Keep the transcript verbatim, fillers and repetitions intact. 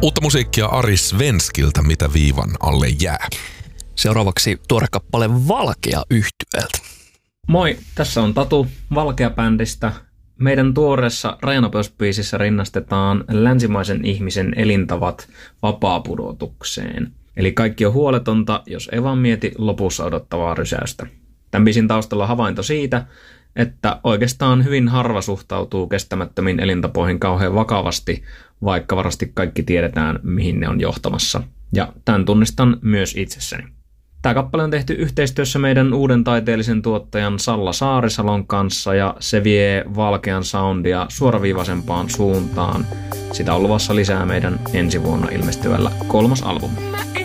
Uutta musiikkia Ari Svenskiltä, mitä viivan alle jää. Seuraavaksi tuore kappale Valkea yhtyeeltä. Moi, tässä on Tatu Valkea-bändistä. Meidän tuoreessa Rajanopeusbiisissä rinnastetaan länsimaisen ihmisen elintavat vapaapudotukseen. Eli kaikki on huoletonta, jos ei vaan mieti lopussa odottavaa rysäystä. Tämän biisin taustalla on havainto siitä, että oikeastaan hyvin harva suhtautuu kestämättömiin elintapoihin kauhean vakavasti, vaikka varasti kaikki tiedetään, mihin ne on johtamassa. Ja tämän tunnistan myös itsessäni. Tämä kappale on tehty yhteistyössä meidän uuden taiteellisen tuottajan Salla Saarisalon kanssa ja se vie valkean soundia suoraviivaisempaan suuntaan. Sitä on luvassa lisää meidän ensi vuonna ilmestyvällä kolmas albumi.